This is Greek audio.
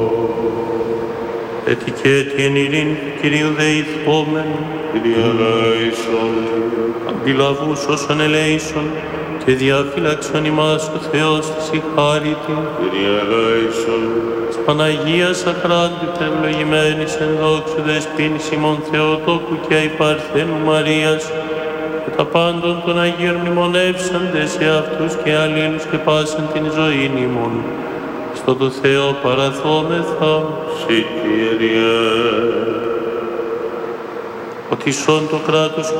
Έτι και έτι εν ειρήνη Κυρίου δεηθόμεν, Κύριε ελέησον. αντιλαβούς όσων ελέησον, και διαφύλαξον ημάς ο Θεός της η χάριτη. Κύριε ελέησον. Της Παναγίας Αχράντητε ευλογημένης εν δόξου δεσποίνης ημών Θεοτόκου και αϊ Παρθένου Μαρίας, και τα πάντων των Αγίων μνημονεύσαντες σε αυτούς και αλλήλους και πάσαν την ζωήν ημών. Στο του Θεό παραθόμεθα, Συ Κύριε. ότι σών το κράτος